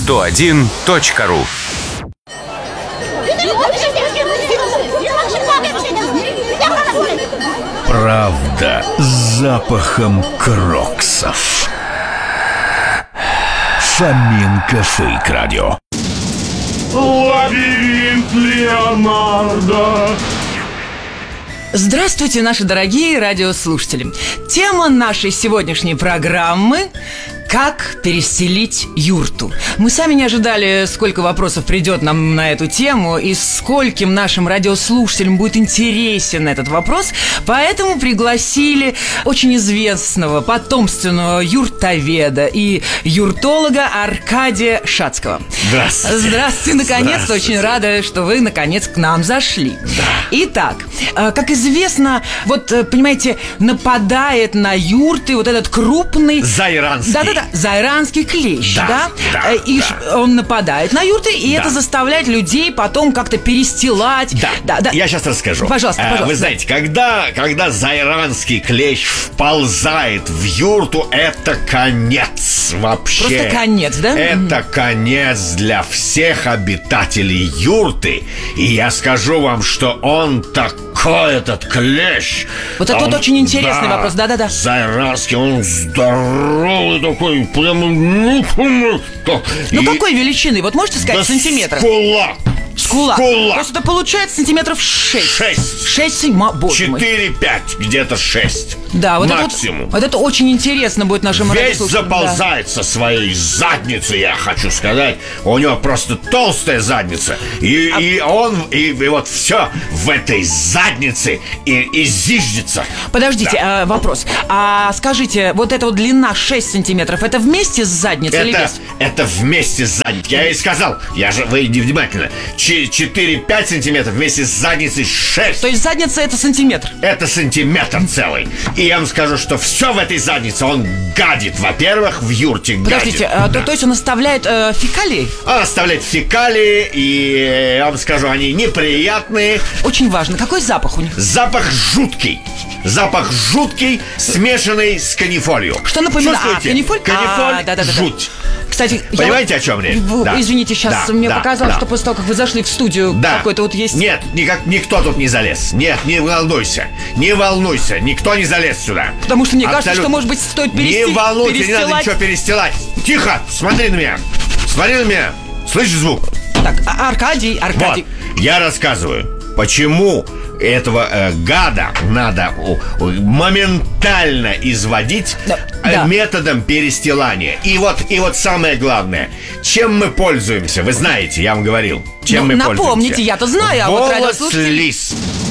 radio101.ru. Правда с запахом кроксов. Фоменко Фейк Радио. Лабиринт Леонардо. Здравствуйте, наши дорогие радиослушатели. Тема нашей сегодняшней программы – как перестелить юрту. Мы сами не ожидали, сколько вопросов придет нам на эту тему и скольким нашим радиослушателям будет интересен этот вопрос. Поэтому пригласили очень известного потомственного юртоведа и юртолога Аркадия Шацкого. Здравствуйте. Здравствуйте, наконец-то. Здравствуйте. Очень рада, что вы наконец к нам зашли. Да. Итак, как известно, вот, понимаете, нападает на юрты вот этот крупный... Зайранский. Да-да-да, зайранский клещ, Да, да? да, И он нападает на юрты, и Да. это заставляет людей потом как-то перестилать. Да. Да. Я сейчас расскажу. Пожалуйста. Вы знаете, когда зайранский клещ вползает в юрту, это конец вообще. Просто конец, да? Это конец для всех обитателей юрты. И я скажу вам, что он такой, этот клещ. Вот это вот очень интересный вопрос, да-да-да. Зайранский, он здоровый такой, прямо... Ну, какой величины? Вот можете сказать, сантиметров? Скула. То есть это получается сантиметров 6. 6, боже мой. 4-5, где-то 6. Да, вот максимум. Вот это очень интересно будет нашим Весь радиослушателям. заползает со своей задницы, я хочу сказать. У него просто толстая задница. И вот все в этой заднице и зиждется. Подождите, вопрос. А скажите, вот эта вот длина 6 сантиметров, это вместе с задницей или без? Это вместе с задницей. Я и сказал, вы невнимательно. 4-5 сантиметров вместе с задницей 6. То есть задница это сантиметр? Это сантиметр целый. И я вам скажу, что все в этой заднице он гадит. Во-первых, в юрте гадит. Подождите, то есть он оставляет фекалии? Он оставляет фекалии, и я вам скажу, они неприятные. Очень важно. Какой запах у них? Запах жуткий, смешанный с канифолью. Что напоминает? Чувствуете? Канифоль? Канифоль, Да. жуть. Кстати, Понимаете, о чем речь? Извините, сейчас мне показалось, что после того, как вы зашли в студию, какой-то вот есть... Нет, никто тут не залез. Нет, не волнуйся, никто не залез сюда. Потому что мне кажется, что, может быть, стоит перестилать. Не волнуйся, не надо ничего перестилать. Тихо, смотри на меня. Слышишь звук? Так, Аркадий. Вот, я рассказываю, почему этого гада надо моментально изводить методом перестилания. И вот самое главное, чем мы пользуемся, вы знаете, я вам говорил, чем мы пользуемся. Напомните, я-то знаю, а вот радиослушатели... Волос-лис.